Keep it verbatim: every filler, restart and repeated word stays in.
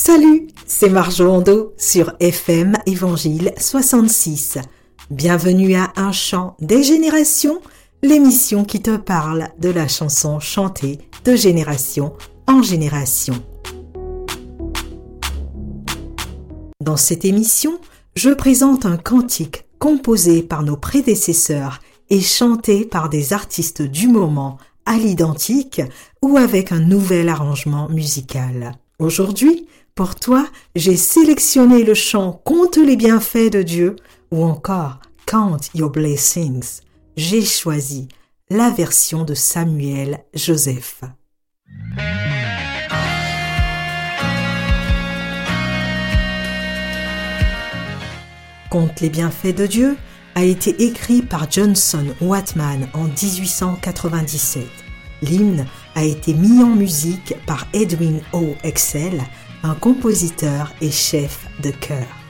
Salut, c'est Marjo Hondo sur F M Évangile soixante-six. Bienvenue à Un chant des générations, l'émission qui te parle de la chanson chantée de génération en génération. Dans cette émission, je présente un cantique composé par nos prédécesseurs et chanté par des artistes du moment à l'identique ou avec un nouvel arrangement musical. Aujourd'hui, pour toi, j'ai sélectionné le chant « Compte les bienfaits de Dieu » ou encore « Count your blessings ». J'ai choisi la version de Samuel Joseph. « Compte les bienfaits de Dieu » a été écrit par Johnson Watman en dix-huit cent quatre-vingt-dix-sept. L'hymne a été mis en musique par Edwin O. Excell, un compositeur et chef de chœur.